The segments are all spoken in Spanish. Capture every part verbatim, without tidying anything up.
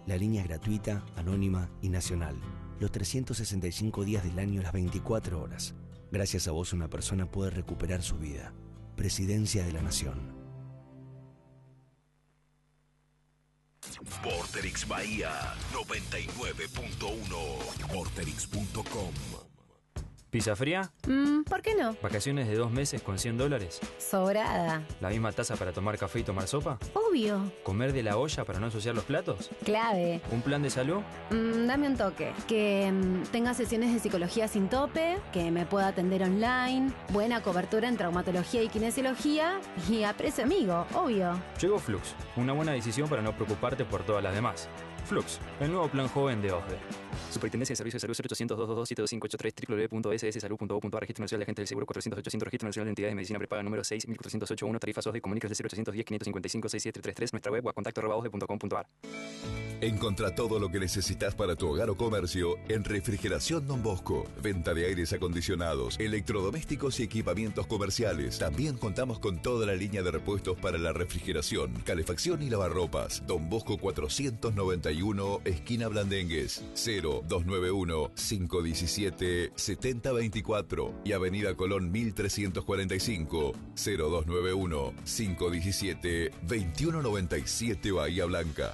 La línea es gratuita, anónima y nacional. Los trescientos sesenta y cinco días del año, las veinticuatro horas. Gracias a vos una persona puede recuperar su vida. Presidencia de la Nación. Vorterix Bahía noventa y nueve punto uno. Vorterix punto com. ¿Pizza fría? Mm, ¿por qué no? ¿Vacaciones de dos meses con cien dólares? Sobrada. ¿La misma taza para tomar café y tomar sopa? Obvio. ¿Comer de la olla para no ensuciar los platos? Clave. ¿Un plan de salud? Mm, dame un toque. Que mm, tenga sesiones de psicología sin tope, que me pueda atender online, buena cobertura en traumatología y kinesiología y a precio amigo, obvio. Llegó Flux, una buena decisión para no preocuparte por todas las demás. Flux, el nuevo plan joven de O S D E. Superintendencia de Servicios de Salud cero ochocientos, doscientos veintidós, siete dos cinco ocho tres, doble u doble u doble u punto s s salud punto gov punto a r. Registro Nacional de Agentes del Seguro cuatrocientos ochocientos, Registro Nacional de Entidades de Medicina Prepaga número seis mil cuatrocientos ochenta y uno, tarifas O S D E, comunícase cero ochocientos diez, quinientos cincuenta y cinco, sesenta y siete treinta y tres, nuestra web o a contacto arroba osde punto com punto a r. Encontrá todo lo que necesitas para tu hogar o comercio en Refrigeración Don Bosco. Venta de aires acondicionados, electrodomésticos y equipamientos comerciales. También contamos con toda la línea de repuestos para la refrigeración, calefacción y lavarropas. Don Bosco cuatrocientos noventa y uno, esquina Blandengues, cero dos nueve uno, cinco uno siete, siete cero dos cuatro y Avenida Colón mil trescientos cuarenta y cinco, cero dos nueve uno, cinco uno siete, dos uno nueve siete, Bahía Blanca.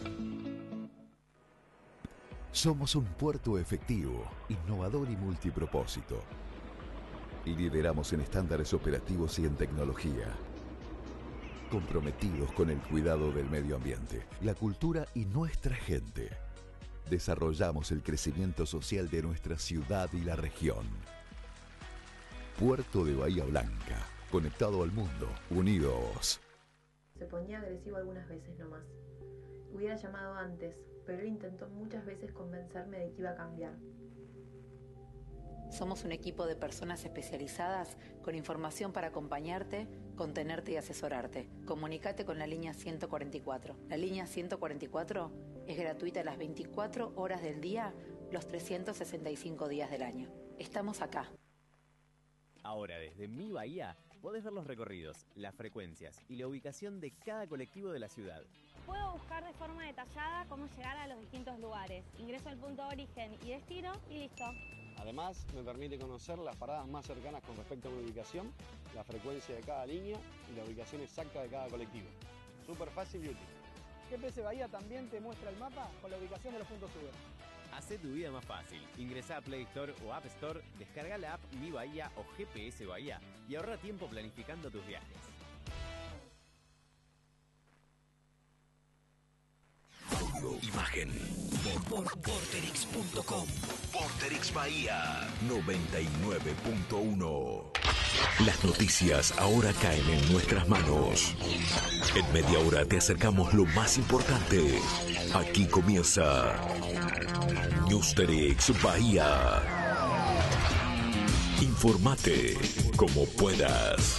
Somos un puerto efectivo, innovador y multipropósito. Lideramos en estándares operativos y en tecnología. Comprometidos con el cuidado del medio ambiente, la cultura y nuestra gente. Desarrollamos el crecimiento social de nuestra ciudad y la región. Puerto de Bahía Blanca, conectado al mundo, unidos. Se ponía agresivo algunas veces nomás. Hubiera llamado antes, pero él intentó muchas veces convencerme de que iba a cambiar. Somos un equipo de personas especializadas con información para acompañarte, contenerte y asesorarte. Comunícate con la línea ciento cuarenta y cuatro. La línea ciento cuarenta y cuatro es gratuita las veinticuatro horas del día, los trescientos sesenta y cinco días del año. Estamos acá. Ahora, desde Mi Bahía, podés ver los recorridos, las frecuencias y la ubicación de cada colectivo de la ciudad. Puedo buscar de forma detallada cómo llegar a los distintos lugares. Ingreso al punto de origen y destino y listo. Además, me permite conocer las paradas más cercanas con respecto a mi ubicación, la frecuencia de cada línea y la ubicación exacta de cada colectivo. Súper fácil y útil. G P S Bahía también te muestra el mapa con la ubicación de los puntos sube. Hacé tu vida más fácil. Ingresá a Play Store o App Store, descarga la app Mi Bahía o G P S Bahía y ahorra tiempo planificando tus viajes. Imagen por Vorterix punto com. Vorterix Bahía noventa y nueve punto uno. Las noticias ahora caen en nuestras manos. En media hora te acercamos lo más importante. Aquí comienza Vorterix Bahía. Informate como puedas.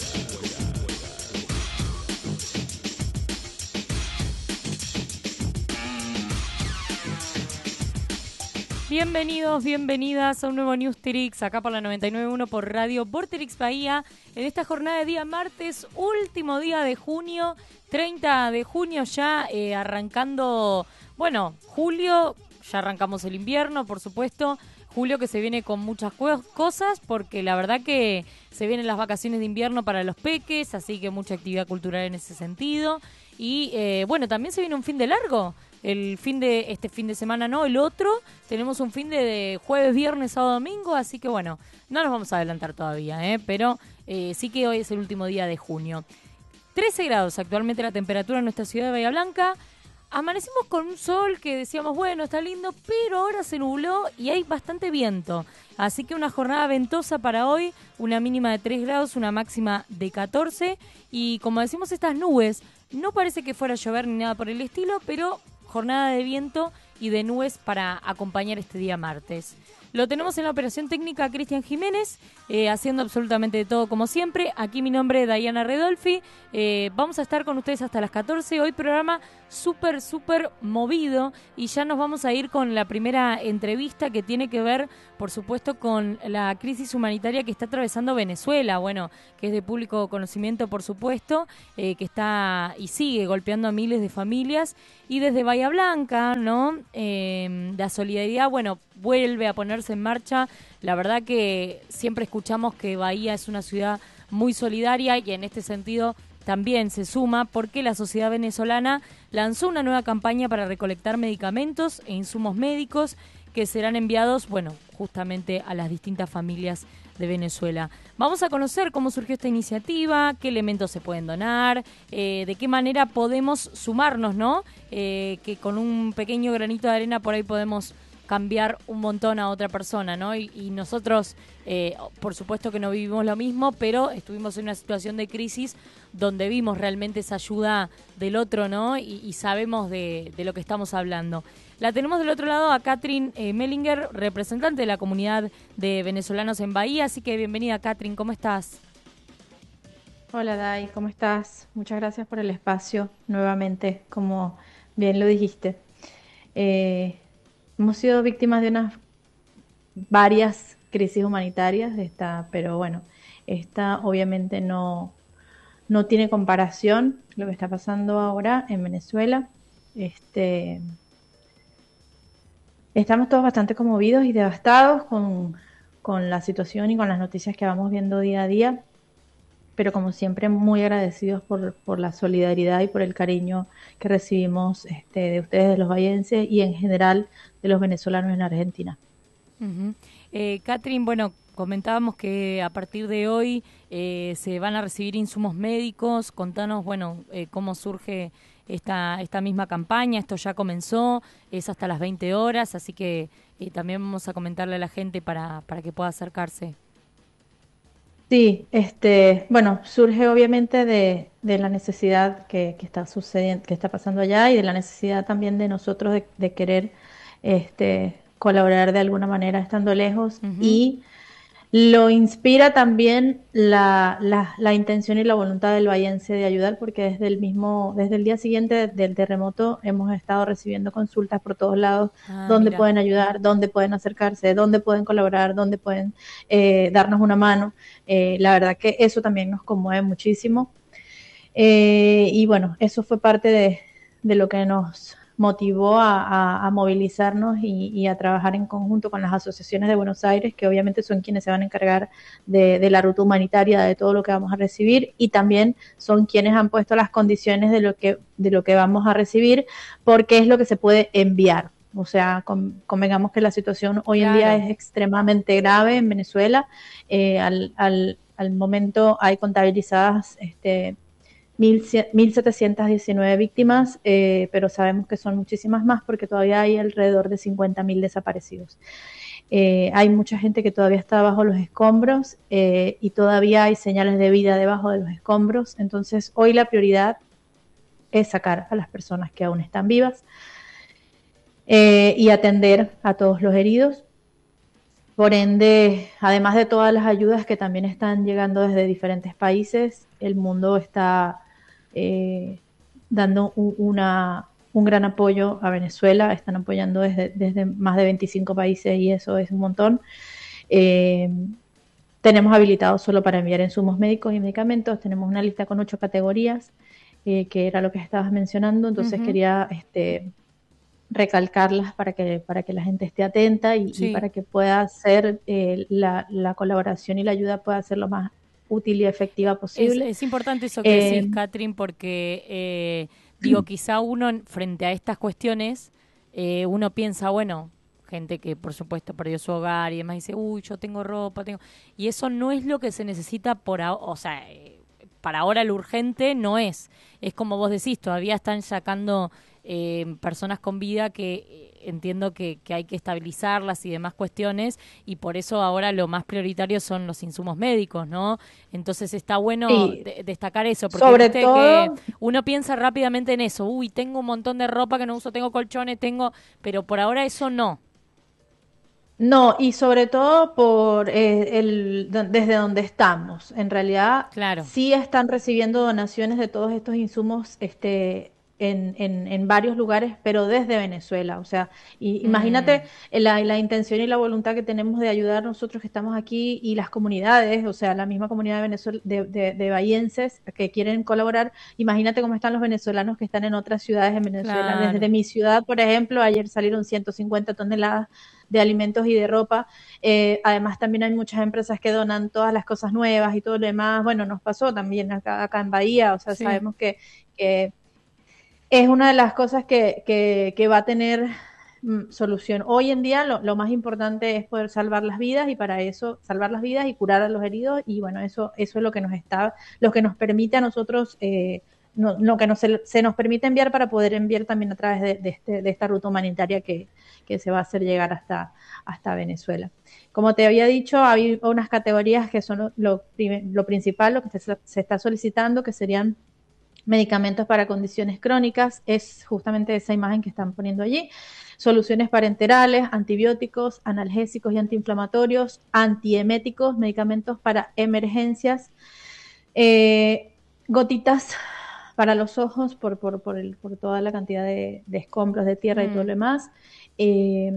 Bienvenidos, bienvenidas a un nuevo Vorterix, acá por la noventa y nueve punto uno por Radio Vorterix Bahía, en esta jornada de día martes, último día de junio, treinta de junio ya, eh, arrancando, bueno, julio, ya arrancamos el invierno, por supuesto, julio que se viene con muchas cosas, porque la verdad que se vienen las vacaciones de invierno para los peques, así que mucha actividad cultural en ese sentido, y eh, bueno, también se viene un fin de largo. El fin de, este fin de semana no, el otro, tenemos un fin de, de jueves, viernes, sábado, domingo, así que bueno, no nos vamos a adelantar todavía, ¿eh? Pero eh, sí que hoy es el último día de junio. trece grados actualmente la temperatura en nuestra ciudad de Bahía Blanca. Amanecimos con un sol que decíamos, bueno, está lindo, pero ahora se nubló y hay bastante viento. Así que una jornada ventosa para hoy, una mínima de tres grados, una máxima de catorce. Y como decimos, estas nubes, no parece que fuera a llover ni nada por el estilo, pero jornada de viento y de nubes para acompañar este día martes. Lo tenemos en la operación técnica Cristian Jiménez, eh, haciendo absolutamente de todo como siempre. Aquí mi nombre es Diana Redolfi. Eh, vamos a estar con ustedes hasta las catorce. Hoy programa súper, súper movido y ya nos vamos a ir con la primera entrevista que tiene que ver, por supuesto, con la crisis humanitaria que está atravesando Venezuela, bueno, que es de público conocimiento, por supuesto, eh, que está y sigue golpeando a miles de familias. Y desde Bahía Blanca, ¿no? Eh, la solidaridad, bueno, vuelve a ponerse en marcha. La verdad que siempre escuchamos que Bahía es una ciudad muy solidaria y en este sentido también se suma porque la sociedad venezolana lanzó una nueva campaña para recolectar medicamentos e insumos médicos que serán enviados, bueno, justamente a las distintas familias de Venezuela. Vamos a conocer cómo surgió esta iniciativa, qué elementos se pueden donar, eh, de qué manera podemos sumarnos, ¿no? Eh, que con un pequeño granito de arena por ahí podemos cambiar un montón a otra persona, ¿no? Y, y nosotros, eh, por supuesto que no vivimos lo mismo, pero estuvimos en una situación de crisis donde vimos realmente esa ayuda del otro, ¿no? Y, y sabemos de, de lo que estamos hablando. La tenemos del otro lado a Catherine eh, Mellinger, representante de la comunidad de venezolanos en Bahía, así que bienvenida, Catherine, ¿cómo estás? Hola, Dai, ¿cómo estás? Muchas gracias por el espacio nuevamente, como bien lo dijiste. Eh, hemos sido víctimas de unas varias crisis humanitarias, de esta, pero bueno, esta obviamente no, no tiene comparación lo que está pasando ahora en Venezuela. Este... Estamos todos bastante conmovidos y devastados con, con la situación y con las noticias que vamos viendo día a día, pero como siempre muy agradecidos por, por la solidaridad y por el cariño que recibimos este, de ustedes, de los bahienses y en general de los venezolanos en Argentina. Uh-huh. eh, Catherine, bueno, comentábamos que a partir de hoy eh, se van a recibir insumos médicos. Contanos, bueno, eh, cómo surge esta esta misma campaña. Esto ya comenzó, es hasta las veinte horas, así que eh, también vamos a comentarle a la gente para, para que pueda acercarse. Sí, este, bueno, surge obviamente de, de la necesidad que, que está sucediendo, que está pasando allá y de la necesidad también de nosotros de, de querer este, colaborar de alguna manera estando lejos. Uh-huh. Y lo inspira también la, la, la intención y la voluntad del bahiense de ayudar, porque desde el mismo, desde el día siguiente del terremoto hemos estado recibiendo consultas por todos lados, ah, dónde mira. pueden ayudar, dónde pueden acercarse, dónde pueden colaborar, dónde pueden eh, darnos una mano. Eh, la verdad que eso también nos conmueve muchísimo. Eh, y bueno, eso fue parte de, de lo que nos motivó a, a, a movilizarnos y, y a trabajar en conjunto con las asociaciones de Buenos Aires, que obviamente son quienes se van a encargar de, de la ruta humanitaria, de todo lo que vamos a recibir, y también son quienes han puesto las condiciones de lo que, de lo que vamos a recibir, porque es lo que se puede enviar. O sea, con, convengamos que la situación hoy claro. en día es extremadamente grave en Venezuela. Eh, al, al, al momento hay contabilizadas este, mil setecientas diecinueve víctimas, eh, pero sabemos que son muchísimas más porque todavía hay alrededor de cincuenta mil desaparecidos. Eh, hay mucha gente que todavía está bajo los escombros eh, y todavía hay señales de vida debajo de los escombros. Entonces, hoy la prioridad es sacar a las personas que aún están vivas eh, y atender a todos los heridos. Por ende, además de todas las ayudas que también están llegando desde diferentes países, el mundo está eh, dando un, una, un gran apoyo a Venezuela. Están apoyando desde, desde más de veinticinco países y eso es un montón. Eh, tenemos habilitados solo para enviar insumos médicos y medicamentos. Tenemos una lista con ocho categorías, eh, que era lo que estabas mencionando. Entonces uh-huh. quería este, recalcarlas para que, para que la gente esté atenta y, sí. y para que pueda ser eh, la, la colaboración y la ayuda pueda ser lo más útil y efectiva posible. Es, es importante eso que eh, decís, Catherine, porque eh, digo, quizá uno frente a estas cuestiones, eh, uno piensa, bueno, gente que por supuesto perdió su hogar y demás, dice, uy, yo tengo ropa, tengo... Y eso no es lo que se necesita por ahora, o sea, eh, para ahora lo urgente no es. Es como vos decís, todavía están sacando eh, personas con vida que... Eh, entiendo que, que hay que estabilizarlas y demás cuestiones, y por eso ahora lo más prioritario son los insumos médicos, ¿no? Entonces está bueno sí. de, destacar eso, porque sobre todo que uno piensa rápidamente en eso, uy, tengo un montón de ropa que no uso, tengo colchones, tengo, pero por ahora eso no. No, y sobre todo por eh, el, do- desde donde estamos. En realidad, Claro. sí están recibiendo donaciones de todos estos insumos este, en, en, en varios lugares, pero desde Venezuela. O sea, y, imagínate Mm, eh, la, la intención y la voluntad que tenemos de ayudar nosotros que estamos aquí y las comunidades, o sea, la misma comunidad de, Venezuela, de, de, de bahienses que quieren colaborar. Imagínate cómo están los venezolanos que están en otras ciudades en Venezuela. claro. Desde mi ciudad, por ejemplo, ayer salieron ciento cincuenta toneladas de alimentos y de ropa. Eh, además, también hay muchas empresas que donan todas las cosas nuevas y todo lo demás. Bueno, nos pasó también acá, acá en Bahía, o sea, Sí. sabemos que, que es una de las cosas que, que, que va a tener mm, solución. Hoy en día lo, lo, más importante es poder salvar las vidas y para eso salvar las vidas y curar a los heridos y bueno, eso, eso es lo que nos está, lo que nos permite a nosotros, eh, no, lo que nos, se, se nos permite enviar para poder enviar también a través de, de, este, de esta ruta humanitaria que, que se va a hacer llegar hasta, hasta Venezuela. Como te había dicho, hay unas categorías que son lo, lo, lo principal, lo que se, se está solicitando, que serían medicamentos para condiciones crónicas, es justamente esa imagen que están poniendo allí, soluciones parenterales, antibióticos, analgésicos y antiinflamatorios, antieméticos, medicamentos para emergencias, eh, gotitas para los ojos por, por, por, el, por toda la cantidad de, de escombros de tierra mm. y todo lo demás, eh,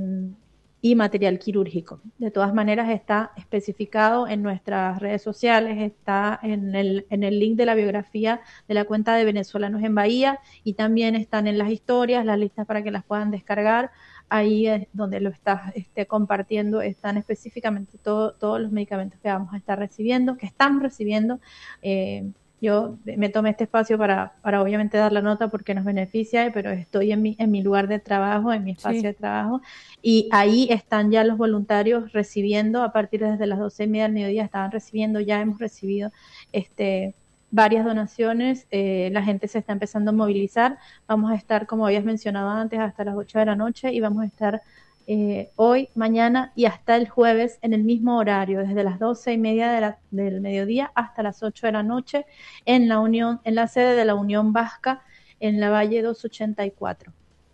y material quirúrgico. De todas maneras está especificado en nuestras redes sociales, está en el, en el link de la biografía de la cuenta de Venezolanos en Bahía y también están en las historias, las listas para que las puedan descargar. Ahí es donde lo estás este, compartiendo, están específicamente todo, todos los medicamentos que vamos a estar recibiendo, que estamos recibiendo. Eh, Yo me tomé este espacio para, para obviamente dar la nota porque nos beneficia, pero estoy en mi, en mi lugar de trabajo, en mi espacio sí. de trabajo, y ahí están ya los voluntarios recibiendo, a partir desde las doce y media del mediodía estaban recibiendo, ya hemos recibido este, varias donaciones, eh, la gente se está empezando a movilizar, vamos a estar, como habías mencionado antes, hasta las ocho de la noche y vamos a estar Eh, hoy, mañana y hasta el jueves en el mismo horario, desde las doce y media de la, del mediodía hasta las ocho de la noche en la Unión, en la sede de la Unión Vasca en la Valle doscientos ochenta y cuatro.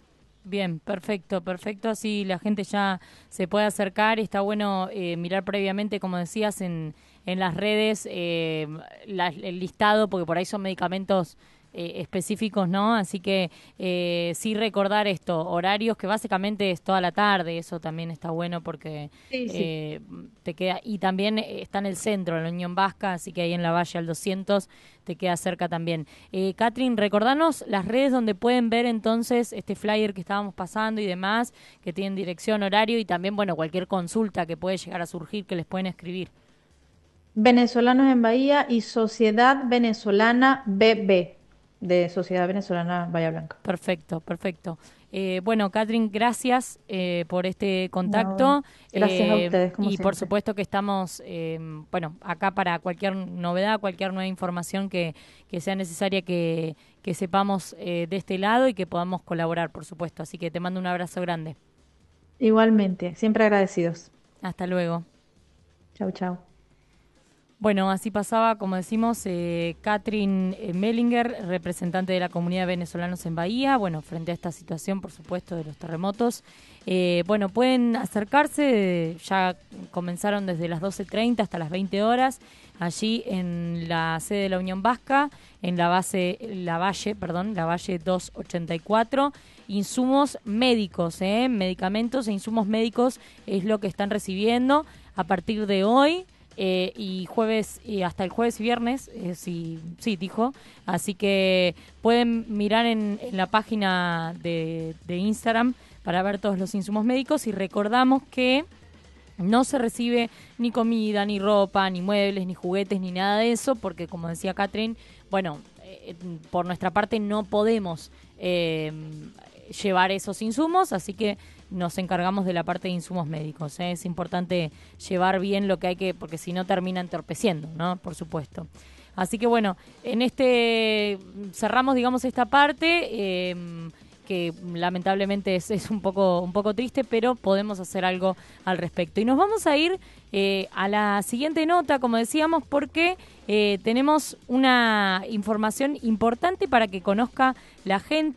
Bien, perfecto, perfecto, así la gente ya se puede acercar, está bueno eh, mirar previamente, como decías, en, en las redes eh, la, el listado, porque por ahí son medicamentos Eh, específicos, ¿no? Así que eh, sí recordar esto, horarios que básicamente es toda la tarde, eso también está bueno porque sí, sí. Eh, te queda, y también está en el centro, en la Unión Vasca, así que ahí en la Valle al doscientos te queda cerca también. Eh, Catherine, recordanos las redes donde pueden ver entonces este flyer que estábamos pasando y demás, que tienen dirección, horario y también, bueno, cualquier consulta que puede llegar a surgir que les pueden escribir. Venezolanos en Bahía y Sociedad Venezolana B B. de Sociedad Venezolana Bahía Blanca. Perfecto, perfecto. Eh, bueno, Catherine, gracias eh, por este contacto. No, gracias eh, a ustedes, como Y siempre. por supuesto que estamos, eh, bueno, acá para cualquier novedad, cualquier nueva información que, que sea necesaria que, que sepamos eh, de este lado y que podamos colaborar, por supuesto. Así que te mando un abrazo grande. Igualmente, siempre agradecidos. Hasta luego. Chau, chau. Bueno, así pasaba, como decimos, eh, Catherine Mellinger, representante de la comunidad de venezolanos en Bahía, bueno, frente a esta situación, por supuesto, de los terremotos. Eh, bueno, pueden acercarse, ya comenzaron desde las doce treinta hasta las veinte horas, allí en la sede de la Unión Vasca, en la base, la Valle, perdón, la Valle doscientos ochenta y cuatro, insumos médicos, eh, medicamentos e insumos médicos es lo que están recibiendo a partir de hoy. Eh, y jueves y hasta el jueves y viernes, eh, sí, sí, dijo. Así que pueden mirar en, en la página de, de Instagram para ver todos los insumos médicos y recordamos que no se recibe ni comida, ni ropa, ni muebles, ni juguetes, ni nada de eso, porque como decía Catherine, bueno, eh, por nuestra parte no podemos eh, llevar esos insumos, así que nos encargamos de la parte de insumos médicos. ¿eh? Es importante llevar bien lo que hay que, porque si no termina entorpeciendo, ¿no? Por supuesto. Así que bueno, en este cerramos, digamos, esta parte eh, que lamentablemente es, es un poco un poco triste, pero podemos hacer algo al respecto. Y nos vamos a ir eh, a la siguiente nota, como decíamos, porque eh, tenemos una información importante para que conozca la gente.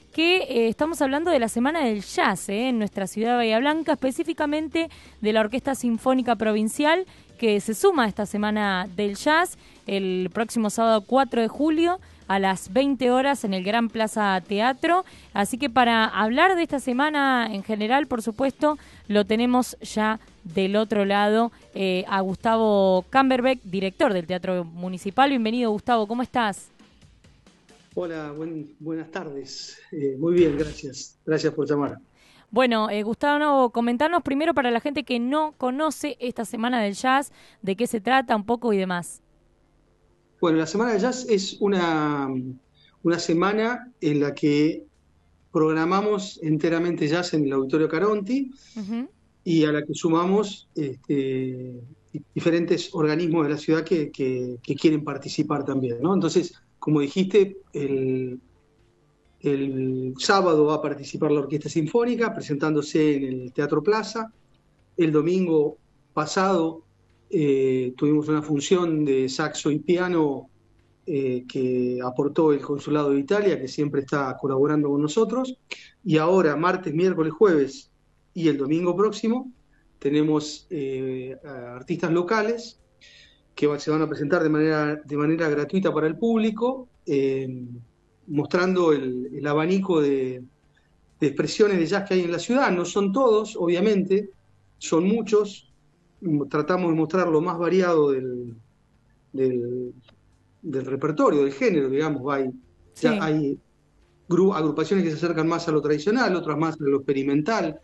que eh, estamos hablando de la Semana del Jazz eh, en nuestra ciudad de Bahía Blanca, específicamente de la Orquesta Sinfónica Provincial, que se suma a esta Semana del Jazz el próximo sábado cuatro de julio a las veinte horas en el Gran Plaza Teatro. Así que para hablar de esta semana en general, por supuesto, lo tenemos ya del otro lado eh, a Gustavo Camberbeck, director del Teatro Municipal. Bienvenido, Gustavo, ¿cómo estás? Hola, buen, buenas tardes. Eh, muy bien, gracias. Gracias por llamar. Bueno, eh, Gustavo, comentarnos primero para la gente que no conoce esta Semana del Jazz, de qué se trata un poco y demás. Bueno, la Semana del Jazz es una, una semana en la que programamos enteramente jazz en el Auditorio Caronti uh-huh. y a la que sumamos este, diferentes organismos de la ciudad que, que, que quieren participar también, ¿no? Entonces, como dijiste, el, el sábado va a participar la Orquesta Sinfónica presentándose en el Teatro Plaza. El domingo pasado eh, tuvimos una función de saxo y piano eh, que aportó el Consulado de Italia, que siempre está colaborando con nosotros. Y ahora, martes, miércoles, jueves y el domingo próximo, tenemos eh, artistas locales que se van a presentar de manera, de manera gratuita para el público, eh, mostrando el, el abanico de, de expresiones de jazz que hay en la ciudad. No son todos, obviamente, son muchos. Tratamos de mostrar lo más variado del, del, del repertorio, del género, digamos. Hay, sí. ya hay gru- agrupaciones que se acercan más a lo tradicional, otras más a lo experimental,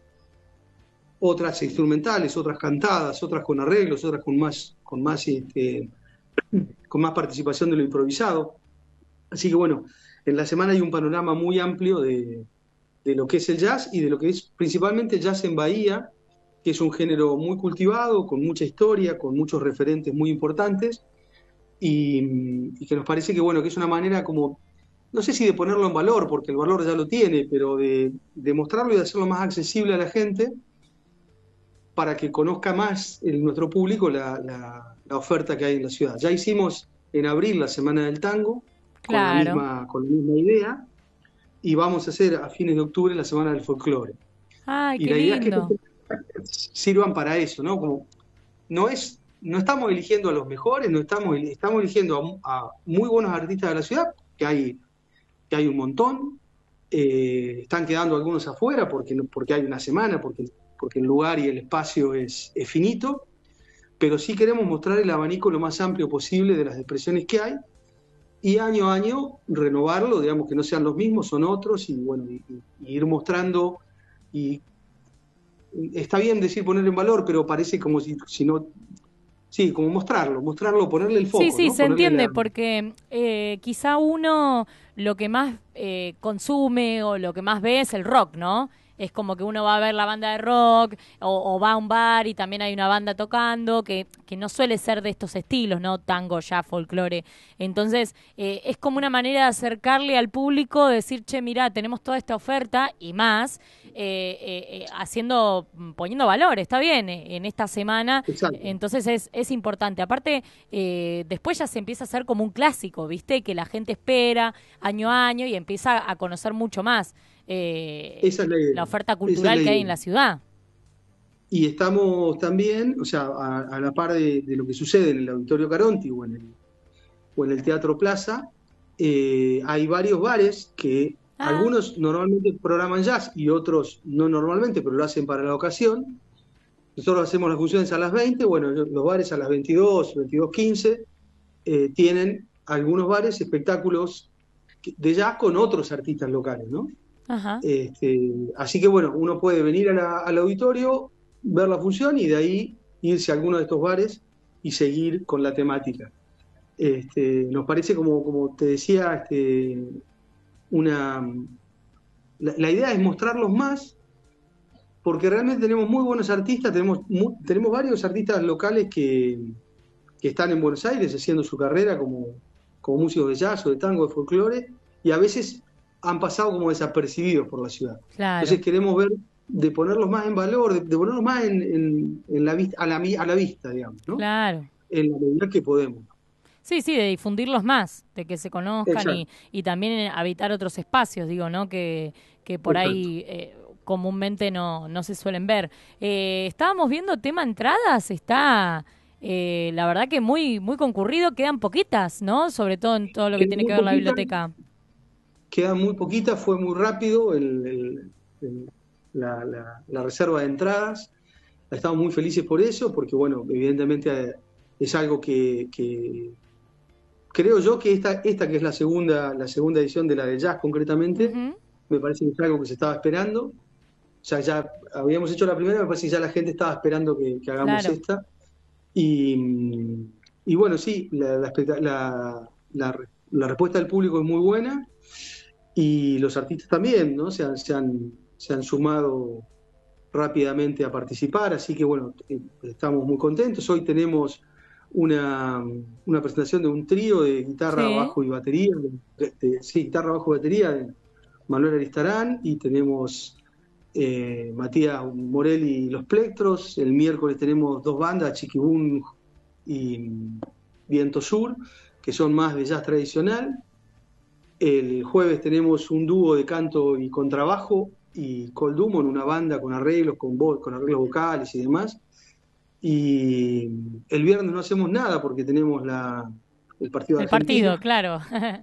otras instrumentales, otras cantadas, otras con arreglos, otras con más, con más, este, con más participación de lo improvisado. Así que bueno, en la semana hay un panorama muy amplio de, de lo que es el jazz y de lo que es principalmente el jazz en Bahía, que es un género muy cultivado, con mucha historia, con muchos referentes muy importantes, y, y que nos parece que bueno, que es una manera como, no sé si de ponerlo en valor, porque el valor ya lo tiene, pero de, de mostrarlo y de hacerlo más accesible a la gente, para que conozca más el, nuestro público la, la, la oferta que hay en la ciudad. Ya hicimos en abril la Semana del Tango, claro. con, la misma, con la misma idea, y vamos a hacer a fines de octubre la Semana del Folclore. ¡Ay, y qué la idea lindo! Es que sirvan para eso, ¿no? Como no es, no estamos eligiendo a los mejores, no estamos, estamos eligiendo a, a muy buenos artistas de la ciudad, que hay, que hay un montón, eh, están quedando algunos afuera porque, porque hay una semana, porque porque el lugar y el espacio es, es finito, pero sí queremos mostrar el abanico lo más amplio posible de las expresiones que hay, y año a año renovarlo, digamos que no sean los mismos, son otros, y bueno, y, y ir mostrando, y está bien decir poner en valor, pero parece como si, si no, sí, como mostrarlo, mostrarlo, ponerle el foco. Sí, sí, ¿no? se Ponerle entiende, la... porque eh, quizá uno lo que más eh, consume o lo que más ve es el rock, ¿no? Es como que uno va a ver la banda de rock o, o va a un bar y también hay una banda tocando que, que no suele ser de estos estilos, ¿no? Tango, jazz, folclore. Entonces, eh, es como una manera de acercarle al público, decir, che, mirá, tenemos toda esta oferta y más, eh, eh, eh, haciendo, poniendo valor, está bien, eh, en esta semana. Exacto. Entonces es, es importante. Aparte, eh, después ya se empieza a hacer como un clásico, ¿viste? Que la gente espera año a año y empieza a conocer mucho más. Eh, Esa es la, idea. la oferta cultural la que hay en la ciudad. Y estamos también, o sea, a, a la par de, de lo que sucede en el Auditorio Caronti o en el, o en el Teatro Plaza, eh, hay varios bares que ah. algunos normalmente programan jazz y otros no normalmente, pero lo hacen para la ocasión. Nosotros hacemos las funciones a las veinte, bueno, los bares a las veintidós, veintidós quince, eh, tienen algunos bares espectáculos de jazz con otros artistas locales, ¿no? Ajá. Este, así que bueno, uno puede venir a la, al auditorio, ver la función y de ahí irse a alguno de estos bares y seguir con la temática. Este, nos parece, como, como te decía, este, una la, la idea es mostrarlos más, porque realmente tenemos muy buenos artistas, tenemos, muy, tenemos varios artistas locales que, que están en Buenos Aires haciendo su carrera como, como músicos de jazz o de tango, de folclore, y a veces han pasado como desapercibidos por la ciudad. Claro. Entonces queremos ver de ponerlos más en valor, de, de ponerlos más en, en, en la vista, a la, a la vista, digamos, ¿no? Claro. En la medida que podemos. Sí, sí, de difundirlos más, de que se conozcan y, y también habitar otros espacios, digo, ¿no? Que, que por Exacto. ahí eh, comúnmente no, no se suelen ver. Eh, estábamos viendo tema entradas, está eh, la verdad que muy muy concurrido, quedan poquitas, ¿no? Sobre todo en todo lo que Quedan tiene que ver con la biblioteca. Quedan muy poquitas, fue muy rápido el, el, el, la, la, la reserva de entradas. Estamos muy felices por eso, porque bueno, evidentemente es algo que... que creo yo que esta, esta que es la segunda, la segunda edición de la de jazz concretamente, uh-huh. me parece que es algo que se estaba esperando. O sea, ya habíamos hecho la primera, me parece que ya la gente estaba esperando que, que hagamos claro. esta. Y, y bueno, sí, la, la, la, la, la respuesta del público es muy buena y los artistas también, ¿no? Se han, se han, se han sumado rápidamente a participar, así que bueno, estamos muy contentos. Hoy tenemos Una, una presentación de un trío de guitarra, sí. bajo y batería, de, de, sí, guitarra, bajo y batería de Manuel Aristarán, y tenemos eh, Matías Morelli y los Plectros. El miércoles tenemos dos bandas, Chiquibún y Viento Sur, que son más de jazz tradicional. El jueves tenemos un dúo de canto y contrabajo y Cold Dumont, una banda con arreglos, con, vo- con arreglos vocales y demás. Y el viernes no hacemos nada porque tenemos la, el partido de El Argentina. partido, claro.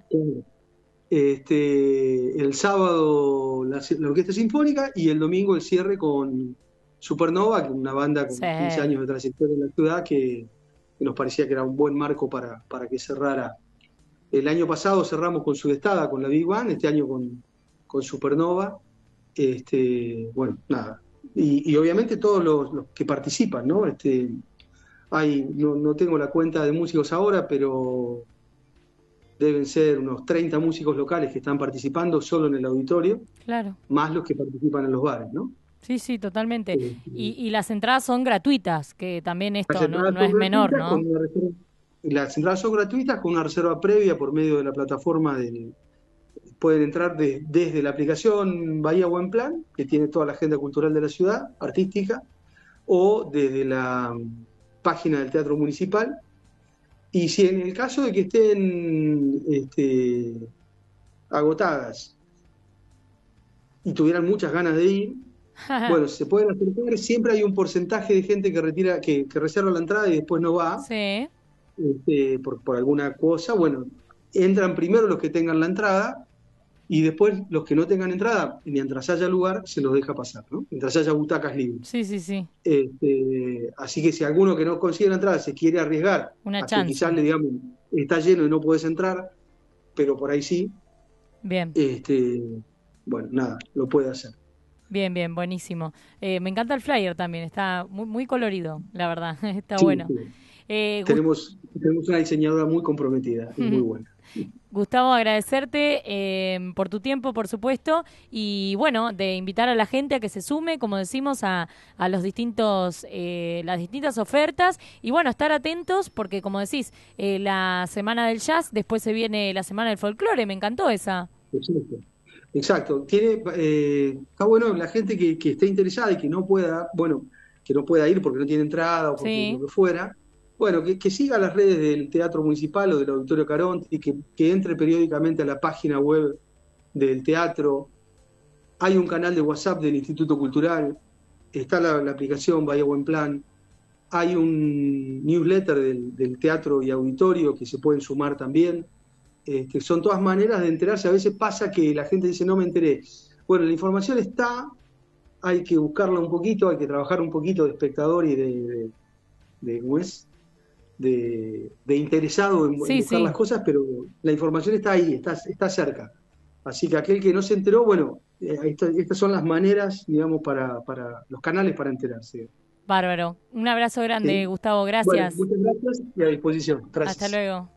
este, el sábado la, la Orquesta Sinfónica y el domingo el cierre con Supernova, que es una banda con sí. quince años de trayectoria en la ciudad que, que nos parecía que era un buen marco para, para que cerrara. El año pasado cerramos con Sudestada, con la Big Band, este año con, con Supernova. Este, bueno, nada. Y, y obviamente todos los, los que participan, ¿no? Este, hay, no, no tengo la cuenta de músicos ahora, pero deben ser unos treinta músicos locales que están participando solo en el auditorio, claro. más los que participan en los bares, ¿no? Sí, sí, totalmente. Eh, y, y las entradas son gratuitas, que también esto no, no es menor, ¿no? Reserva, las entradas son gratuitas con una reserva previa por medio de la plataforma del... Pueden entrar de, desde la aplicación Bahía Buen Plan, que tiene toda la agenda cultural de la ciudad, artística, o desde la página del Teatro Municipal. Y si en el caso de que estén este, agotadas y tuvieran muchas ganas de ir, bueno, se pueden acercar. Siempre hay un porcentaje de gente que retira, que, que reserva la entrada y después no va, sí. este, por, por alguna cosa. Bueno, entran primero los que tengan la entrada, y después los que no tengan entrada, mientras haya lugar, se los deja pasar, ¿no? Mientras haya butacas libres. Sí, sí, sí. Este, así que si alguno que no consigue la entrada se quiere arriesgar, una a chance. Que quizás le digamos, está lleno y no puedes entrar, pero por ahí sí. Bien. Este, bueno, nada, lo puede hacer. Bien, bien, buenísimo. Eh, me encanta el flyer también, está muy, muy colorido, la verdad, está sí, bueno. Sí. Eh, tenemos, tenemos una diseñadora muy comprometida y uh-huh. muy buena. Gustavo, agradecerte eh, por tu tiempo, por supuesto, y bueno, de invitar a la gente a que se sume, como decimos, a, a los distintos, eh, las distintas ofertas, y bueno, estar atentos, porque como decís, eh, la semana del jazz, después se viene la semana del folclore, me encantó esa. Exacto, exacto. Tiene, eh, está bueno la gente que, que esté interesada y que no pueda, bueno, que no pueda ir porque no tiene entrada o porque sí. lo que fuera. Bueno, que, que siga las redes del Teatro Municipal o del Auditorio Caronti, que, que entre periódicamente a la página web del teatro. Hay un canal de WhatsApp del Instituto Cultural, está la, la aplicación Bahía Buen Plan, hay un newsletter del, del Teatro y Auditorio que se pueden sumar también. Este, son todas maneras de enterarse. A veces pasa que la gente dice, no me enteré. Bueno, la información está, hay que buscarla un poquito, hay que trabajar un poquito de espectador y de... de, de ¿cómo es? De, de interesado en, sí, en buscar sí. las cosas, pero la información está ahí, está, está cerca. Así que aquel que no se enteró, bueno, eh, esta, estas son las maneras, digamos, para, para los canales para enterarse. Bárbaro. Un abrazo grande, ¿sí? Gustavo, gracias. Bueno, muchas gracias y a disposición. Gracias. Hasta luego.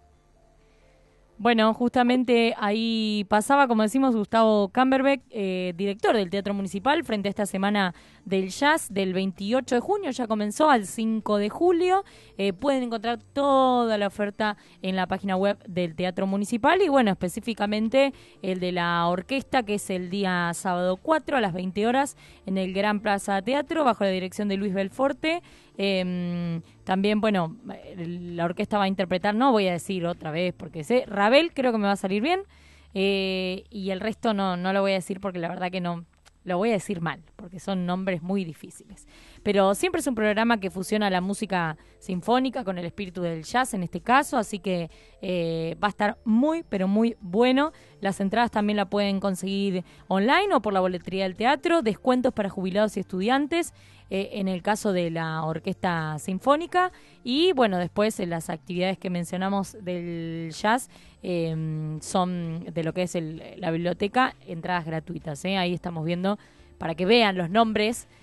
Bueno, justamente ahí pasaba, como decimos, Gustavo Camberbeck, eh, director del Teatro Municipal, frente a esta semana del jazz del veintiocho de junio, ya comenzó al cinco de julio. Eh, pueden encontrar toda la oferta en la página web del Teatro Municipal y, bueno, específicamente el de la orquesta, que es el día sábado cuatro a las veinte horas en el Gran Plaza Teatro, bajo la dirección de Luis Belforte. Eh, También, bueno, la orquesta va a interpretar, no voy a decir otra vez, porque sé, Ravel creo que me va a salir bien, eh, y el resto no, no lo voy a decir porque la verdad que no, lo voy a decir mal, porque son nombres muy difíciles. Pero siempre es un programa que fusiona la música sinfónica con el espíritu del jazz en este caso, así que eh, va a estar muy, pero muy bueno. Las entradas también la pueden conseguir online o por la boletería del teatro, descuentos para jubilados y estudiantes, eh, en el caso de la orquesta sinfónica, y bueno, después eh, las actividades que mencionamos del jazz eh, son de lo que es el, la biblioteca, entradas gratuitas, ¿eh? Ahí estamos viendo para que vean los nombres